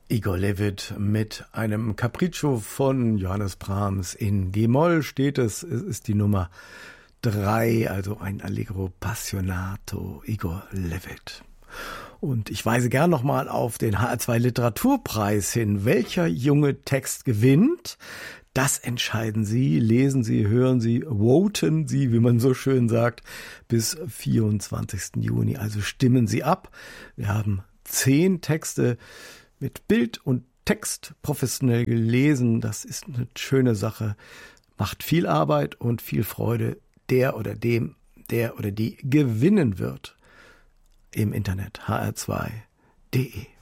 Igor Levit mit einem Capriccio von Johannes Brahms. In G-Moll steht es. Es ist die Nummer 3, also ein Allegro Passionato, Igor Levit. Und ich weise gern nochmal auf den HR2 Literaturpreis hin. Welcher junge Text gewinnt? Das entscheiden Sie, lesen Sie, hören Sie, voten Sie, wie man so schön sagt, bis 24. Juni. Also stimmen Sie ab. Wir haben 10 Texte mit Bild und Text professionell gelesen. Das ist eine schöne Sache. Macht viel Arbeit und viel Freude, der oder dem, der oder die gewinnen wird. Im Internet hr2.de